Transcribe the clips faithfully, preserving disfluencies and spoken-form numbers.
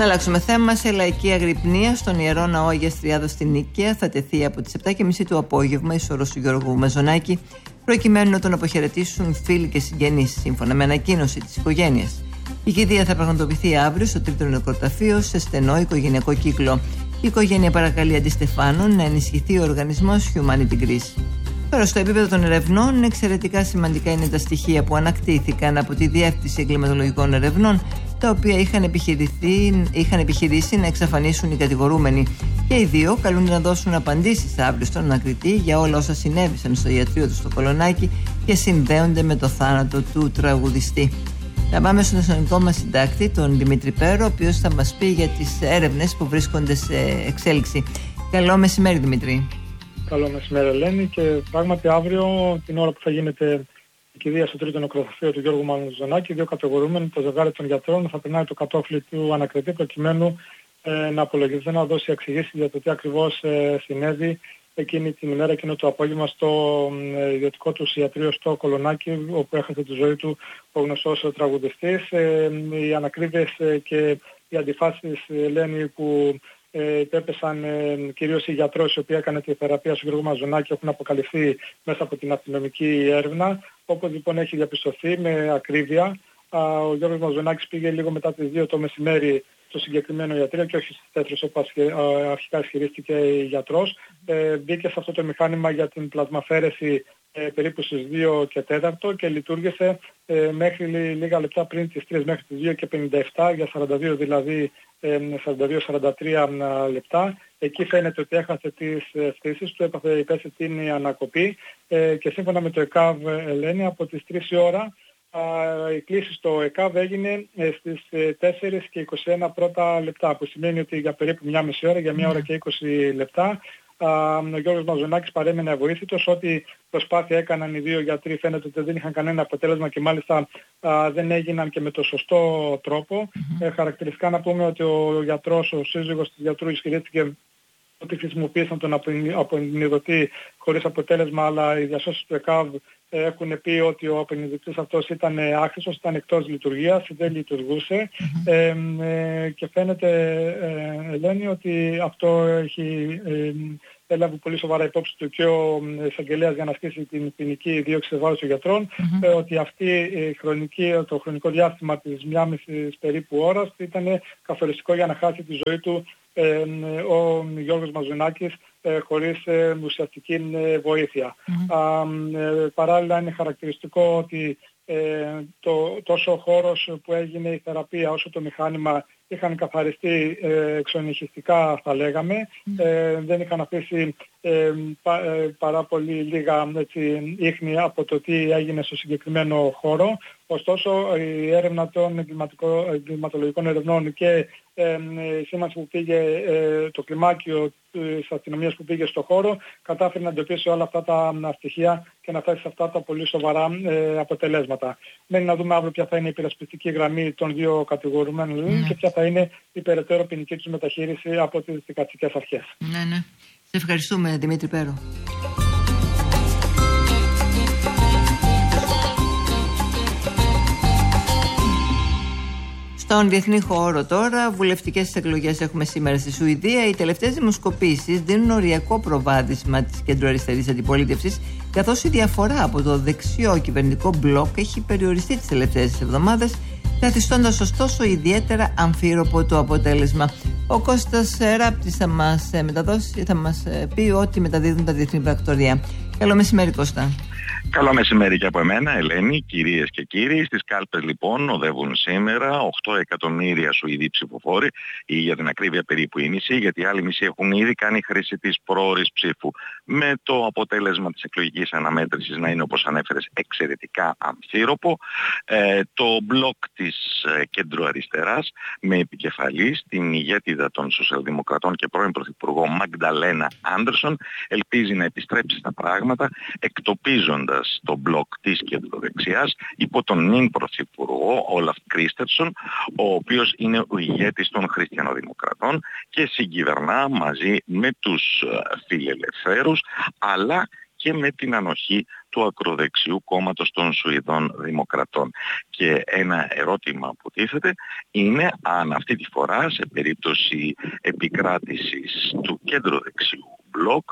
Θα αλλάξουμε θέμα. Σε λαϊκή αγρυπνία στον Ιερό Ναό Αγίας Τριάδος στην Νίκαια θα τεθεί από τις επτά και μισή το απόγευμα η σωρός του Γιώργου Μαζονάκη, προκειμένου να τον αποχαιρετήσουν φίλοι και συγγενείς, σύμφωνα με ανακοίνωση της οικογένειας. Η κηδεία θα πραγματοποιηθεί αύριο στο τρίτο νεκροταφείο σε στενό οικογενειακό κύκλο. Η οικογένεια παρακαλεί αντί Στεφάνων να ενισχυθεί ο οργανισμός Humanity Greece. Τώρα, στο επίπεδο των ερευνών, εξαιρετικά σημαντικά είναι τα στοιχεία που ανακτήθηκαν από τη Διεύθυνση Εγκληματολογικών Ερευνών, τα οποία είχαν, είχαν επιχειρήσει να εξαφανίσουν οι κατηγορούμενοι. Και οι δύο καλούνται να δώσουν απαντήσεις αύριο στον ανακριτή για όλα όσα συνέβησαν στο ιατρείο του στο Κολονάκι και συνδέονται με το θάνατο του τραγουδιστή. Θα πάμε στον αστυνομικό μας συντάκτη, τον Δημήτρη Πέρο, ο οποίος θα μας πει για τις έρευνες που βρίσκονται σε εξέλιξη. Καλό μεσημέρι, Δημήτρη. Καλό μεσημέρι, Ελένη, και πράγματι αύριο την ώρα που θα γίνεται η κηδεία στο τρίτο νεκροταφείο του Γιώργου Μαζονάκη, δύο κατηγορούμενοι, το ζευγάρι των γιατρών, θα περνάει το κατόφλι του ανακριτή προκειμένου ε, να απολογηθεί, να δώσει εξηγήσεις για το τι ακριβώς ε, συνέβη εκείνη την ημέρα, εκείνο το απόγευμα στο ε, ιδιωτικό του ιατρείο στο Κολονάκι, όπου έχασε τη ζωή του ο γνωστός τραγουδιστής. Ε, οι ανακρίβειες ε, και οι αντιφάσεις, Ελένη, που Ε, υπέπεσαν ε, κυρίως οι γιατρός οι οποίοι έκανε τη θεραπεία στον Γιώργο Μαζονάκη, έχουν αποκαλυφθεί μέσα από την αστυνομική έρευνα. Όπως λοιπόν έχει διαπιστωθεί με ακρίβεια, α, ο Γιώργος Μαζονάκης πήγε λίγο μετά τις δύο το μεσημέρι στο συγκεκριμένο ιατρείο και όχι στις τέσσερις όπως αρχικά ισχυρίστηκε η γιατρός. Ε, μπήκε σε αυτό το μηχάνημα για την πλασμαφέρεση ε, περίπου στις δύο και τέσσερα και λειτουργήσε ε, μέχρι λίγα λεπτά πριν τις τρεις, μέχρι τις δύο και πενήντα επτά, για σαράντα δύο δηλαδή σαράντα δύο σαράντα τρία λεπτά. Εκεί φαίνεται ότι έχασε τις στήσεις του, έπαθε υπέστη την ανακοπή ε, και σύμφωνα με το ΕΚΑΒ, Ελένη, από τις τρεις η ώρα α, η κλήση στο ΕΚΑΒ έγινε ε, στις τέσσερις και είκοσι ένα πρώτα λεπτά, που σημαίνει ότι για περίπου μια μισή ώρα, για μια ώρα και είκοσι λεπτά, ο Γιώργος Μαζονάκης παρέμεινε αβοήθητος. Ό,τι προσπάθεια έκαναν οι δύο γιατροί φαίνεται ότι δεν είχαν κανένα αποτέλεσμα και μάλιστα α, δεν έγιναν και με το σωστό τρόπο. Mm-hmm. Ε, χαρακτηριστικά να πούμε ότι ο γιατρός, ο σύζυγος του γιατρού, ισχυρίστηκε ότι χρησιμοποίησαν τον απονειδωτή χωρίς αποτέλεσμα, αλλά οι διασώσεις του ΕΚΑΒ έχουν πει ότι ο απονειδωτής αυτός ήταν άχρηστος, ήταν εκτός λειτουργίας, δεν λειτουργούσε. Mm-hmm. ε, ε, και φαίνεται, ε, Ελένη, ότι αυτό έχει ε, έλαβε πολύ σοβαρά υπόψη του και ο εισαγγελέας για να ασκήσει την ποινική δίωξη σε βάρος των γιατρών, mm-hmm. ε, ότι αυτή η χρονική, το χρονικό διάστημα της μία μισής περίπου ώρας ήταν καθοριστικό για να χάσει τη ζωή του ε, ο Γιώργος Μαζονάκης ε, χωρίς ε, ουσιαστική ε, βοήθεια. Mm-hmm. Α, ε, παράλληλα είναι χαρακτηριστικό ότι ε, το, τόσο ο χώρος που έγινε η θεραπεία όσο το μηχάνημα είχαν καθαριστεί ε, εξονυχιστικά, θα λέγαμε. Mm. Ε, δεν είχαν αφήσει ε, πα, ε, πάρα πολύ λίγα έτσι, ίχνη από το τι έγινε στο συγκεκριμένο χώρο. Ωστόσο, η έρευνα των εγκληματολογικών ερευνών και ε, η σήμανση που πήγε, ε, το κλιμάκιο της αστυνομίας που πήγε στο χώρο, κατάφερε να εντοπίσει όλα αυτά τα στοιχεία και να φτάσει σε αυτά τα πολύ σοβαρά ε, αποτελέσματα. Μένει να δούμε αύριο ποια θα είναι η υπερασπιστική γραμμή των δύο κατηγορουμένων mm. και ποια θα είναι η περαιτέρω ποινική τους μεταχείριση από τις δικαστικές αρχές. Ναι, ναι. Σε ευχαριστούμε, Δημήτρη Πέρο. Στον διεθνή χώρο τώρα, βουλευτικές εκλογές έχουμε σήμερα στη Σουηδία. Οι τελευταίες δημοσκοπήσεις δίνουν οριακό προβάδισμα της κεντροαριστερής αντιπολίτευσης, καθώς η διαφορά από το δεξιό κυβερνητικό μπλοκ έχει περιοριστεί τις τελευταίες εβδομάδες, καθιστώντας ωστόσο ιδιαίτερα αμφίροπο το αποτέλεσμα. Ο Κώστας Ράπτης θα μας μεταδώσει, θα μας πει ό,τι μεταδίδουν τα διεθνή πρακτορία. Καλό μεσημέρι, Κώστα. Καλό μεσημέρι και από εμένα, Ελένη, κυρίες και κύριοι. Στις κάλπες λοιπόν οδεύουν σήμερα οκτώ εκατομμύρια Σουηδοί ψηφοφόροι, ή για την ακρίβεια περίπου η μισή, γιατί οι άλλοι μισοί έχουν ήδη κάνει χρήση της πρόωρης ψήφου. Με το αποτέλεσμα της εκλογικής αναμέτρησης να είναι, όπως ανέφερες, εξαιρετικά αμφίροπο. Ε, το μπλοκ της ε, κεντροαριστεράς, με επικεφαλής την ηγέτιδα των Σοσιαλδημοκρατών και πρώην Πρωθυπουργό Μαγνταλένα Άντερσον, ελπίζει να επιστρέψει στα πράγματα, εκτοπίζοντας το μπλοκ της κεντροδεξιάς υπό τον νυν Πρωθυπουργό Όλαφ Κρίστερσον, ο οποίος είναι ο ηγέτης των Χριστιανοδημοκρατών και συγκυβερνά μαζί με τους φιλελευθέρους, αλλά και με την ανοχή του ακροδεξιού κόμματος των Σουηδών Δημοκρατών. Και ένα ερώτημα που τίθεται είναι αν αυτή τη φορά, σε περίπτωση επικράτησης του κέντρο-δεξιού μπλοκ,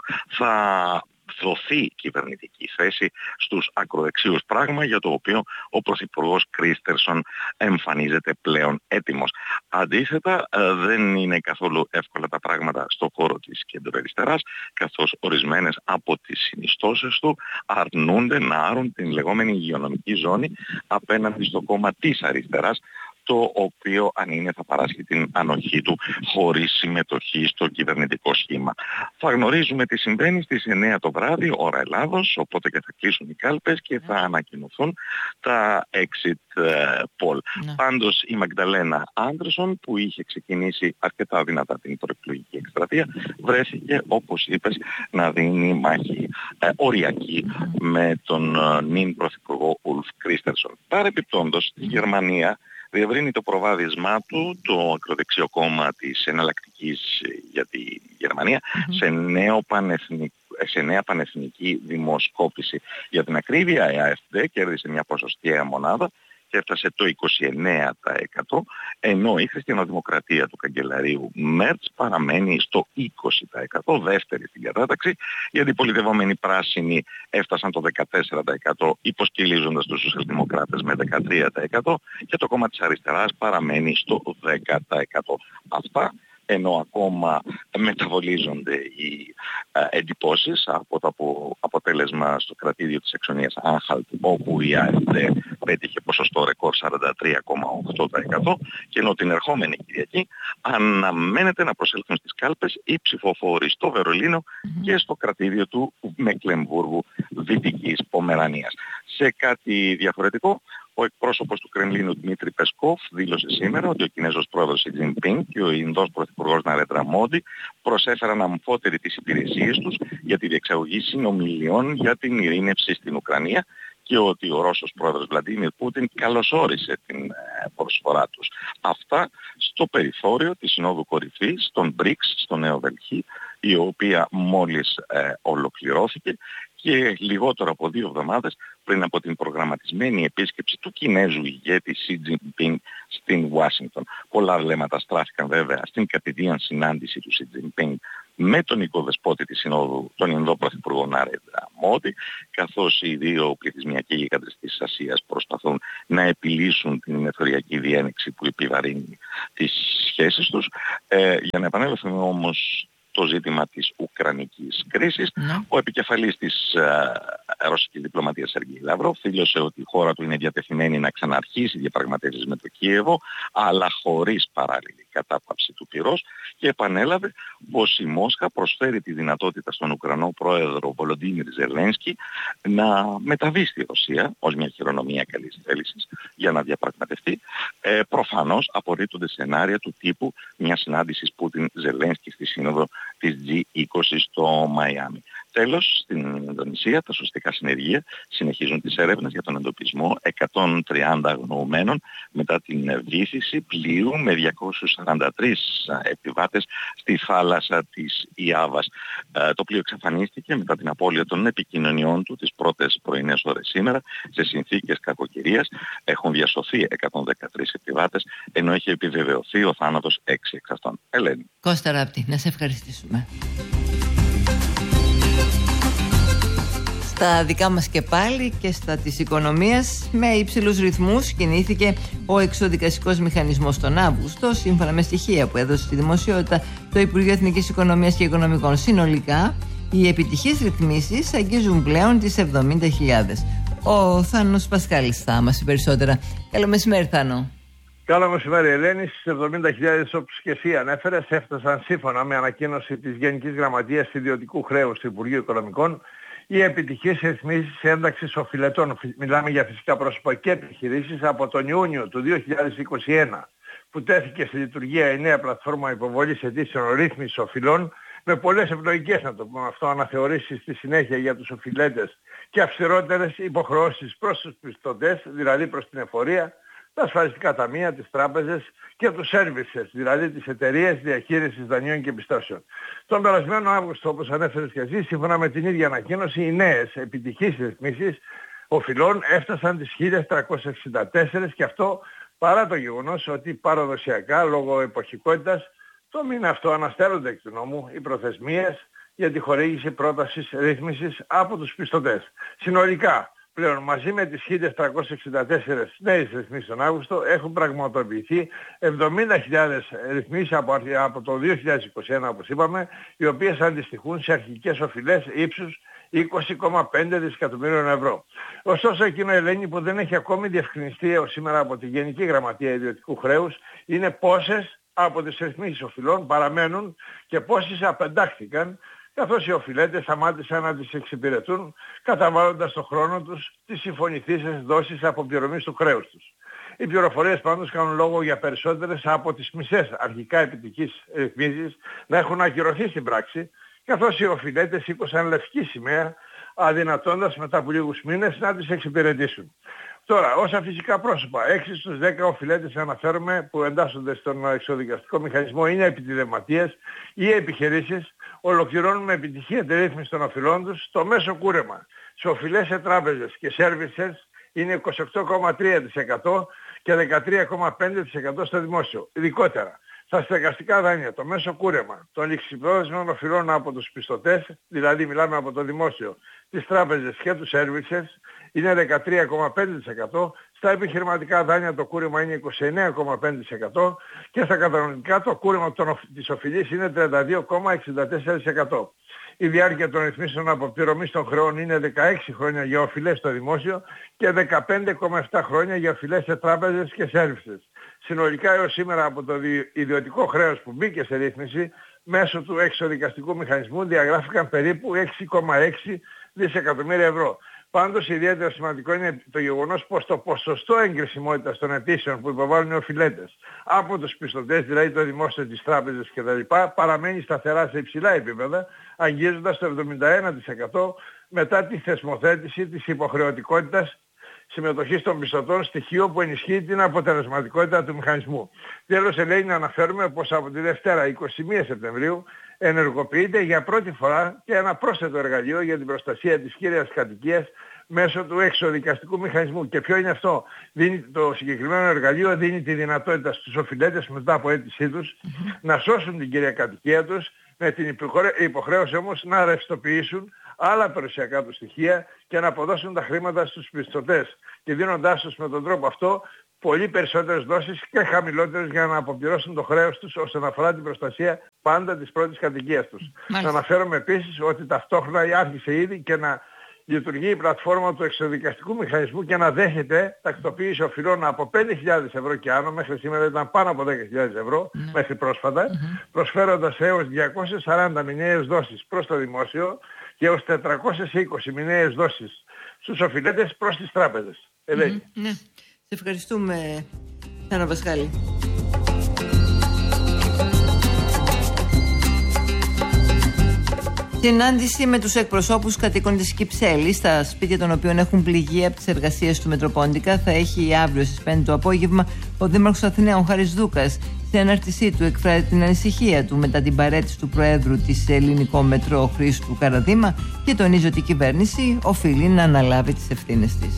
θα δοθεί κυβερνητική θέση στους ακροδεξίους, πράγμα για το οποίο ο Πρωθυπουργός Κρίστερσον εμφανίζεται πλέον έτοιμος. Αντίθετα, δεν είναι καθόλου εύκολα τα πράγματα στο χώρο της κεντροαριστεράς, καθώς ορισμένες από τις συνιστώσεις του αρνούνται να άρουν την λεγόμενη υγειονομική ζώνη απέναντι στο κόμμα της αριστεράς, το οποίο αν είναι θα παράσχει την ανοχή του χωρίς συμμετοχή στο κυβερνητικό σχήμα. Θα γνωρίζουμε τι συμβαίνει στις εννέα το βράδυ, ώρα Ελλάδος, οπότε και θα κλείσουν οι κάλπες και θα ανακοινωθούν τα exit poll. Ναι. Πάντως η Μαγδαλένα Άντερσον, που είχε ξεκινήσει αρκετά δυνατά την προεκλογική εκστρατεία, βρέθηκε, όπως είπες, να δίνει μάχη ε, οριακή με τον ε, νυν πρωθυπουργό Ουλφ Κρίστερσον. Παρεπιπτόντως, στη Γερμανία διευρύνει το προβάδισμά του το ακροδεξιό κόμμα της Εναλλακτικής για τη Γερμανία mm-hmm. σε, νέο πανεθνικ... σε νέα πανεθνική δημοσκόπηση. Για την ακρίβεια, η AfD κέρδισε μια ποσοστιαία μονάδα και έφτασε το είκοσι εννέα τοις εκατό, ενώ η χριστιανοδημοκρατία του καγκελαρίου Μέρτς παραμένει στο είκοσι τοις εκατό, δεύτερη στην κατάταξη. Οι αντιπολιτευόμενοι πράσινοι έφτασαν το δεκατέσσερα τοις εκατό, υποσκυλίζοντας τους σοσιαλδημοκράτες με δεκατρία τοις εκατό και το κόμμα της αριστεράς παραμένει στο δέκα τοις εκατό. Αυτά ενώ ακόμα μεταβολίζονται οι ε, εντυπώσεις από το απο, αποτέλεσμα στο κρατήδιο της εξονίας Άνχαλτ, όπου η AfD πέτυχε ποσοστό ρεκόρ σαράντα τρία κόμμα οκτώ τοις εκατό και ενώ την ερχόμενη Κυριακή αναμένεται να προσέλθουν στις κάλπες οι ψηφοφόροι στο Βερολίνο mm-hmm. και στο κρατήδιο του Μεκλεμβούργου Δυτικής Πομερανίας. Σε κάτι διαφορετικό, ο εκπρόσωπος του Κρεμλίνου Δημήτρη Πεσκόφ δήλωσε σήμερα ότι ο Κινέζος πρόεδρος Σι Τζινπίνγκ και ο Ινδός πρωθυπουργός Ναρέντρα Μόντι προσέφεραν αμφότεροι τις υπηρεσίες τους για τη διεξαγωγή συνομιλιών για την ειρήνευση στην Ουκρανία και ότι ο Ρώσος πρόεδρος Βλαντίμιρ Πούτιν καλωσόρισε την προσφορά τους. Αυτά στο περιθώριο της Συνόδου Κορυφής των μπρικς στο Νέο Δελχή, η οποία μόλις ε, ολοκληρώθηκε και λιγότερο από δύο εβδομάδες πριν από την προγραμματισμένη επίσκεψη του Κινέζου ηγέτη Σι Τζινπίνγκ στην Ουάσιγκτον. Πολλά βλέμματα στράφηκαν βέβαια στην κατηδίαν συνάντηση του Σι Τζινπίνγκ με τον οικοδεσπότη της Συνόδου, τον Ινδό πρωθυπουργό Ναρέντρα Μόντι, καθώς οι δύο πληθυσμιακοί γίγαντες της Ασίας προσπαθούν να επιλύσουν την μεθοριακή διένεξη που επιβαρύνει τις σχέσεις τους. Ε, για να επανέλθουμε όμως το ζήτημα της ουκρανικής κρίσης, ναι. Ο επικεφαλής της ε, ρωσικής διπλωματίας Σεργέη Λαυρόφ δήλωσε ότι η χώρα του είναι διατεθειμένη να ξαναρχίσει διαπραγματεύσεις με το Κίεβο, αλλά χωρίς παράλληλη κατάπαυση του πυρός, και επανέλαβε πως η Μόσχα προσφέρει τη δυνατότητα στον Ουκρανό πρόεδρο Βολοντίμιρ Ζελένσκι να μεταβεί στη Ρωσία ως μια χειρονομία καλής θέλησης για να διαπραγματευτεί. Ε, προφανώς απορρίπτονται σενάρια του τύπου μια συνάντηση Πούτιν-Ζελένσκι στη σύνοδο της τζι είκοσι στο Μαϊάμι. Τέλος, στην Ινδονησία τα σωστικά συνεργεία συνεχίζουν τις έρευνες για τον εντοπισμό εκατόν τριάντα αγνοωμένων μετά την βύθιση πλοίου με διακόσιους σαράντα τρεις επιβάτες στη θάλασσα της Ιάβας. Το πλοίο εξαφανίστηκε μετά την απώλεια των επικοινωνιών του τις πρώτες πρωινές ώρες σήμερα σε συνθήκες κακοκαιρίας. Έχουν διασωθεί εκατόν δεκατρείς επιβάτες, ενώ έχει επιβεβαιωθεί ο θάνατος έξι εξ αυτών. Ελένη. Κώστα Ράπτη, να σε ευχαριστήσουμε. Στα δικά μας και πάλι και στα της οικονομίας, με υψηλούς ρυθμούς κινήθηκε ο εξωδικαστικός μηχανισμός τον Αύγουστο, σύμφωνα με στοιχεία που έδωσε στη δημοσιότητα το Υπουργείο Εθνικής Οικονομίας και Οικονομικών. Συνολικά, οι επιτυχείς ρυθμίσεις αγγίζουν πλέον τις εβδομήντα χιλιάδες. Ο Θάνος Πασχάλης θα μας πει περισσότερα. Καλό μεσημέρι, Θάνο. Καλό μεσημέρι, Ελένη. Στις εβδομήντα χιλιάδες, όπως και εσύ ανέφερες, έφτασαν σύμφωνα με ανακοίνωση της Γενικής Γραμματείας Ιδιωτικού Χρέους του Υπουργείου Οικονομικών οι επιτυχείς ρυθμίσεις ένταξης οφειλετών. Μιλάμε για φυσικά πρόσωπα και επιχειρήσεις από τον Ιούνιο του δύο χιλιάδες είκοσι ένα, που τέθηκε στη λειτουργία η νέα πλατφόρμα υποβολής αιτήσεων ρύθμισης οφειλών, με πολλές ευνοϊκές, να το πούμε αυτό, αναθεωρήσεις στη συνέχεια για τους οφειλέτες και αυστηρότερες υποχρεώσεις προς τους πιστωτές, δηλαδή προς την εφορία, τα ασφαλιστικά ταμεία, τις τράπεζες και τους services, δηλαδή τις εταιρείες διαχείρισης δανείων και πιστώσεων. Τον περασμένο Αύγουστο, όπως ανέφερες και εσύ, σύμφωνα με την ίδια ανακοίνωση, οι νέες επιτυχείς ρυθμίσεις οφειλών έφτασαν τις χίλια τριακόσιες εξήντα τέσσερα και αυτό παρά το γεγονός ότι παραδοσιακά, λόγω εποχικότητας, το μήνα αυτό αναστέλλονται εκ του νόμου οι προθεσμίες για τη χορήγηση πρότασης ρύθμισης από τους πιστωτές. Συνολικά, πλέον μαζί με τις χίλια τριακόσιες εξήντα τέσσερα νέες ρυθμίσεις τον Αύγουστο έχουν πραγματοποιηθεί εβδομήντα χιλιάδες ρυθμίσεις από, από το δύο χιλιάδες είκοσι ένα, όπως είπαμε, οι οποίες αντιστοιχούν σε αρχικές οφειλές ύψους είκοσι κόμμα πέντε δισεκατομμύριων ευρώ. Ωστόσο, εκείνο, Ελένη, που δεν έχει ακόμη διευκρινιστεί έως σήμερα από τη Γενική Γραμματεία Ιδιωτικού Χρέους είναι πόσες από τις ρυθμίσεις οφειλών παραμένουν και πόσες απεντάχθηκαν, καθώς οι οφειλέτες σταμάτησαν να τις εξυπηρετούν, καταβάλλοντας το χρόνο τους τις συμφωνηθήσεις δόσεις αποπληρωμής του χρέους τους. Οι πληροφορίες πάντως κάνουν λόγο για περισσότερες από τις μισές αρχικά επιτυχείς ρυθμίσεις να έχουν ακυρωθεί στην πράξη, καθώς οι οφειλέτες σήκωσαν λευκή σημαία, αδυνατώντας μετά από λίγους μήνες να τις εξυπηρετήσουν. Τώρα, όσα φυσικά πρόσωπα, έξι στους δέκα οφειλέτες αναφέρομαι που εντάσσονται στον εξοδικαστικό μηχανισμό είναι επιτιδευματίες ή επιχειρήσεις, ολοκληρώνουν με επιτυχία τη ρύθμιση των οφειλών τους. Το μέσο κούρεμα σε οφειλές σε τράπεζες και services είναι είκοσι οκτώ κόμμα τρία τοις εκατό και δεκατρία κόμμα πέντε τοις εκατό στο δημόσιο. Ειδικότερα, στα στεγαστικά δάνεια, το μέσο κούρεμα των ληξιπρόθεσμων οφειλών από τους πιστωτές, δηλαδή μιλάμε από το δημόσιο, τις τράπεζες και τους services, είναι δεκατρία κόμμα πέντε τοις εκατό, στα επιχειρηματικά δάνεια το κούρεμα είναι είκοσι εννέα κόμμα πέντε τοις εκατό και στα κατανοητικά το κούρεμα της οφειλής είναι τριάντα δύο κόμμα εξήντα τέσσερα τοις εκατό. Η διάρκεια των ρυθμίσεων αποπληρωμής των χρεών είναι δεκαέξι χρόνια για οφειλές στο δημόσιο και δεκαπέντε κόμμα επτά χρόνια για οφειλές σε τράπεζες και services. Συνολικά έως σήμερα από το ιδιωτικό χρέος που μπήκε σε ρύθμιση μέσω του εξοδικαστικού μηχανισμού διαγράφηκαν περίπου έξι κόμμα έξι δισεκατομμύρια ευρώ. Πάντως ιδιαίτερα σημαντικό είναι το γεγονός πως το ποσοστό εγκρισιμότητας των αιτήσεων που υποβάλλουν οι οφειλέτες από τους πιστωτές, δηλαδή το δημόσιο, της τράπεζας κτλ. Παραμένει σταθερά σε υψηλά επίπεδα, αγγίζοντας το εβδομήντα ένα τοις εκατό μετά τη θεσμοθέτηση της υποχρεωτικότητας συμμετοχής των πιστωτών, στοιχείο που ενισχύει την αποτελεσματικότητα του μηχανισμού. Τέλος, Ελένη, να αναφέρουμε πως από τη Δευτέρα εικοστή πρώτη Σεπτεμβρίου ενεργοποιείται για πρώτη φορά και ένα πρόσθετο εργαλείο για την προστασία της κύριας κατοικίας μέσω του εξοδικαστικού μηχανισμού. Και ποιο είναι αυτό? Δίνει, το συγκεκριμένο εργαλείο δίνει τη δυνατότητα στους οφειλέτες μετά από αίτησή τους mm-hmm. να σώσουν την κύρια κατοικία τους, με την υποχρέωση όμως να ρευστοποιήσουν άλλα περιουσιακά του στοιχεία και να αποδώσουν τα χρήματα στους πιστωτές και δίνοντάς τους με τον τρόπο αυτό πολύ περισσότερες δόσεις και χαμηλότερες για να αποπληρώσουν το χρέος τους όσον αφορά την προστασία πάντα της πρώτης κατοικίας τους. Να αναφέρομαι επίσης ότι ταυτόχρονα άρχισε ήδη και να λειτουργεί η πλατφόρμα του εξοδικαστικού μηχανισμού και να δέχεται τακτοποίηση οφειλών από πέντε χιλιάδες ευρώ και άνω, μέχρι σήμερα ήταν πάνω από δέκα χιλιάδες ευρώ mm. μέχρι πρόσφατα, mm-hmm. προσφέροντας έως διακόσιες σαράντα μηνιαίες δόσεις προς το δημόσιο και έως τετρακόσιες είκοσι μηνιαίες δόσεις στους οφειλέτες προς τις τράπεζες. Ελένη. Mm-hmm. Ναι. Σε ευχαριστούμε, Θάνο Πασχάλη. Συνάντηση με τους εκπροσώπους κατοίκων της Κυψέλης, στα σπίτια των οποίων έχουν πληγεί από τις εργασίες του Μετροπόντικα, θα έχει αύριο στις πέντε το απόγευμα ο Δήμαρχος Αθηναίων Χάρης Δούκας. Σε ανάρτησή του εκφράζει την ανησυχία του μετά την παραίτηση του Προέδρου της Ελληνικό Μετρό Χρήστου Καραδήμα και τονίζει ότι η κυβέρνηση οφείλει να αναλάβει τις ευθύνες της.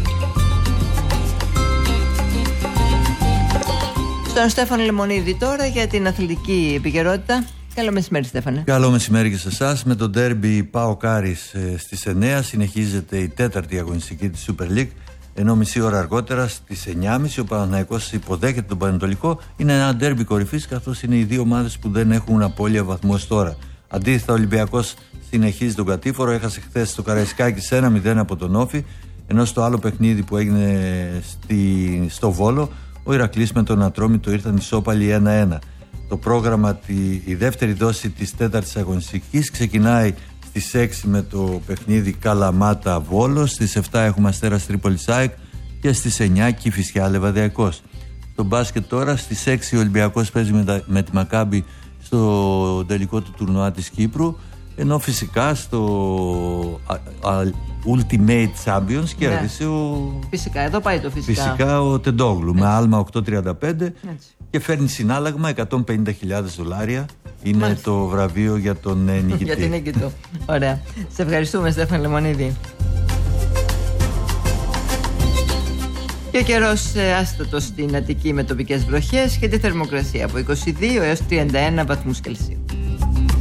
Στον Στέφανο Λεμονίδη τώρα για την αθλητική επικαιρότητα. Καλό μεσημέρι, Στέφανε. Καλό μεσημέρι και σε εσάς. Με τον ντέρμπι ΠΑΟΚ Άρης στις εννιά συνεχίζεται η τέταρτη αγωνιστική της Super League. Ενώ μισή ώρα αργότερα στις εννιά και μισή ο Παναθηναϊκός υποδέχεται τον Πανετολικό. Είναι ένα ντέρμπι κορυφής, καθώς είναι οι δύο ομάδες που δεν έχουν απώλεια βαθμό τώρα. Αντίθετα, ο Ολυμπιακός συνεχίζει τον κατήφορο. Έχασε χθες στο Καραϊσκάκη ένα μηδέν από τον Όφη. Ενώ στο άλλο παιχνίδι που έγινε στη, στο Βόλο, ο Ηρακλής με τον Ατρόμητο ήρθαν ισόπαλοι ένα ένα. Το πρόγραμμα, τη, η δεύτερη δόση της τέταρτης αγωνιστικής ξεκινάει στις έξι με το παιχνίδι Καλαμάτα Βόλος, στις επτά έχουμε Αστέρας Τρίπολης ΑΕΚ και στις εννιά Κηφισιά Λεβαδιακός. Στο μπάσκετ τώρα στις έξι ο Ολυμπιακός παίζει με, τα, με τη Μακάμπι στο τελικό του τουρνουά της Κύπρου, ενώ φυσικά στο α, α, Ultimate Champions κέρδισε ναι. ο... Φυσικά, εδώ πάει το φυσικά. Φυσικά ο Τεντόγλου έτσι. Με άλμα οκτώ τριάντα πέντε και φέρνει συνάλλαγμα εκατόν πενήντα χιλιάδες δολάρια. Είναι μάλιστα το βραβείο για τον νικητή. Για την νίκη του. Ωραία. Σε ευχαριστούμε, Στέφαν Λεμονίδη. Και καιρός άστατος στην Αττική με τοπικές βροχές και τη θερμοκρασία από είκοσι δύο έως τριάντα ένα βαθμούς Κελσίου.